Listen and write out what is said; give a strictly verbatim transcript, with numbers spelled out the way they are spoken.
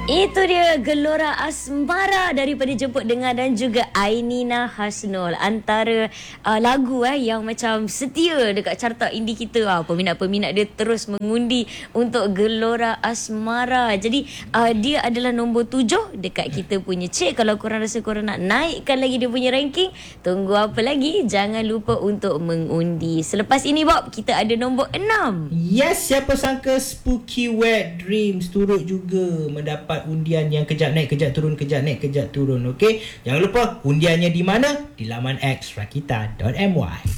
Itu dia Gelora Asmara daripada Jemput Dengar dan juga Ainina Hasnul. Antara uh, lagu eh yang macam setia dekat carta indie kita. Uh, peminat-peminat dia terus mengundi untuk Gelora Asmara. Jadi uh, dia adalah nombor tujuh dekat kita punya cik. Kalau korang rasa korang nak naikkan lagi dia punya ranking, tunggu apa lagi? Jangan lupa untuk mengundi. Selepas ini Bob, kita ada nombor enam. Yes, siapa sangka Spooky Wet Dreams turut juga mendapat undian yang kejap naik, kejap turun, kejap naik, kejap turun. Okey, jangan lupa undiannya di mana? Di laman x rakita dot my.